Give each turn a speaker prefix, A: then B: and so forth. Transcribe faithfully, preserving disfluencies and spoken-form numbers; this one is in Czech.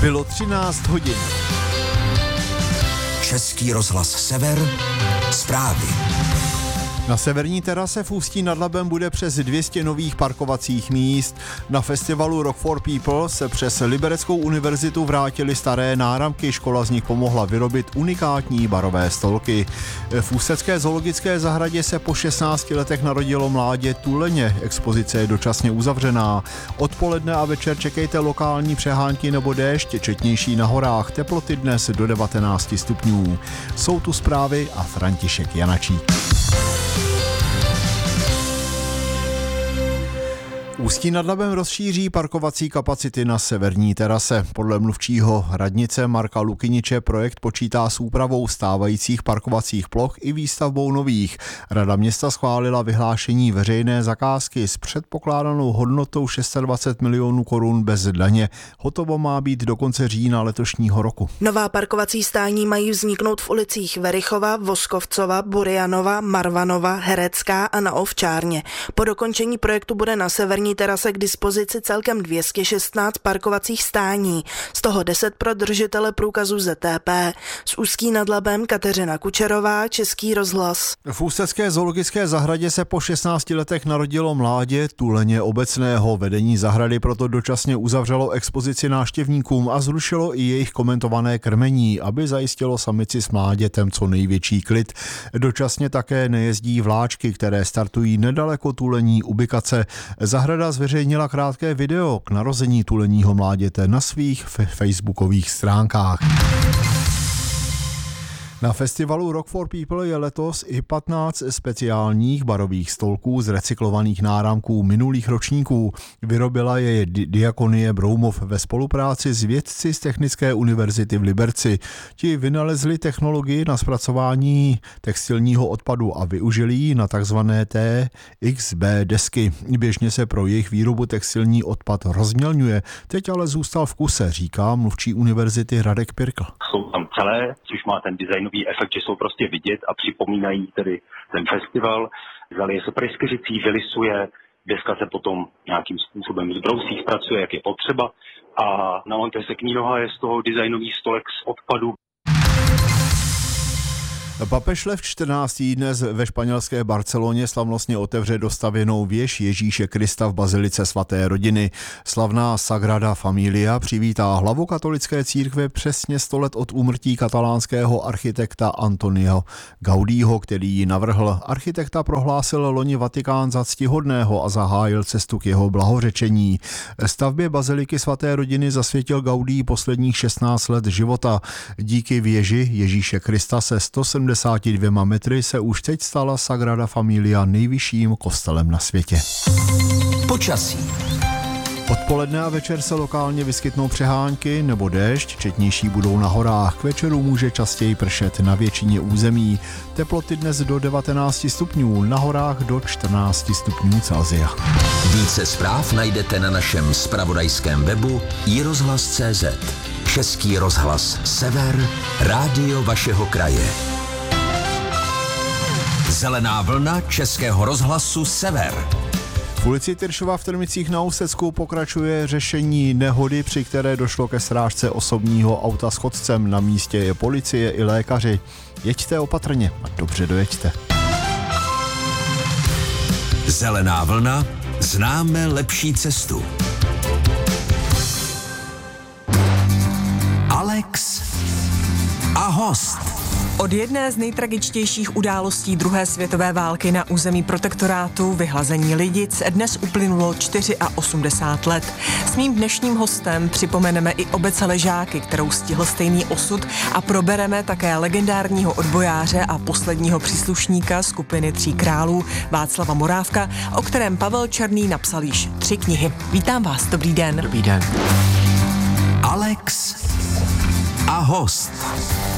A: Bylo třináct hodin.
B: Český rozhlas Sever, zprávy.
A: Na severní terase v Ústí nad Labem bude přes dvě stě nových parkovacích míst. Na festivalu Rock for People se přes Libereckou univerzitu vrátily staré náramky, škola z nich pomohla vyrobit unikátní barové stolky. V ústecké zoologické zahradě se po šestnácti letech narodilo mládě tuleně. Expozice je dočasně uzavřená. Odpoledne a večer čekejte lokální přehánky nebo déšť, četnější na horách. Teploty dnes do devatenáct stupňů. Jsou tu zprávy a František Janačík. Ústí nad Labem rozšíří parkovací kapacity na severní terase. Podle mluvčího radnice Marka Lukyniče projekt počítá s úpravou stávajících parkovacích ploch i výstavbou nových. Rada města schválila vyhlášení veřejné zakázky s předpokládanou hodnotou dvacet šest milionů korun bez daně. Hotovo má být do konce října letošního roku.
C: Nová parkovací stání mají vzniknout v ulicích Verichova, Voskovcova, Burianova, Marvanova, Herecká a na Ovčárně. Po dokončení projektu bude na severní terase k dispozici celkem dvě stě šestnáct parkovacích stání, z toho deset pro držitele průkazu Z T P. Z Ústí nad Labem Kateřina Kučerová, Český rozhlas.
A: V ústecké zoologické zahradě se po šestnácti letech narodilo mládě tuleně obecného. Vedení zahrady proto dočasně uzavřelo expozici návštěvníkům a zrušilo i jejich komentované krmení, aby zajistilo samici s mládětem co největší klid. Dočasně také nejezdí vláčky, které startují nedaleko tulení ubikace. Zahrada zveřejnila krátké video k narození tuleního mláděte na svých facebookových stránkách. Na festivalu Rock for People je letos i patnáct speciálních barových stolků z recyklovaných náramků minulých ročníků. Vyrobila je Diakonie Broumov ve spolupráci s vědci z Technické univerzity v Liberci. Ti vynalezli technologii na zpracování textilního odpadu a využili ji na takzvané T X B desky. Běžně se pro jejich výrobu textilní odpad rozmělňuje, teď ale zůstal v kuse, říká mluvčí univerzity Radek Pirkl.
D: Jsou tam celé, což má ten designový efekt, že jsou prostě vidět a připomínají tedy ten festival. Zalije se pryskyřicí, vylisuje, deska se potom nějakým způsobem zbrousí, zpracuje, jak je potřeba a namontuje se k ní noha, je z toho designový stolek z odpadu.
A: Papež Lev čtrnáctý dnes ve španělské Barceloně slavnostně otevře dostavěnou věž Ježíše Krista v bazilice svaté rodiny. Slavná Sagrada Familia přivítá hlavu katolické církve přesně sto let od úmrtí katalánského architekta Antonia Gaudího, který ji navrhl. Architekta prohlásil loni Vatikán za ctihodného a zahájil cestu k jeho blahořečení. Stavbě baziliky svaté rodiny zasvětil Gaudí posledních šestnáct let života. Díky věži Ježíše Krista se sto sedmdesáti dvěma metry se už teď stala Sagrada Familia nejvyšším kostelem na světě.
B: Počasí.
A: Odpoledne a večer se lokálně vyskytnou přehánky nebo déšť, četnější budou na horách. K večeru může častěji pršet na většině území. Teploty dnes do devatenáct stupňů, na horách do čtrnáct stupňů Celsia.
B: Více zpráv najdete na našem zpravodajském webu i rozhlas tečka cé zet. Český rozhlas Sever, rádio vašeho kraje. Zelená vlna Českého rozhlasu Sever.
A: V ulici Tyršova v Trmicích na Ústecku pokračuje řešení nehody, při které došlo ke srážce osobního auta s chodcem. Na místě je policie i lékaři. Jeďte opatrně a dobře dojeďte.
B: Zelená vlna, známe lepší cestu. Alex a host.
E: Od jedné z nejtragičtějších událostí druhé světové války na území protektorátu, vyhlazení Lidic, dnes uplynulo osmdesát čtyři let. S mým dnešním hostem připomeneme i obec Ležáky, kterou stihl stejný osud, a probereme také legendárního odbojáře a posledního příslušníka skupiny Tří králů Václava Morávka, o kterém Pavel Černý napsal již tři knihy. Vítám vás, dobrý den.
A: Dobrý den.
B: Alex a host.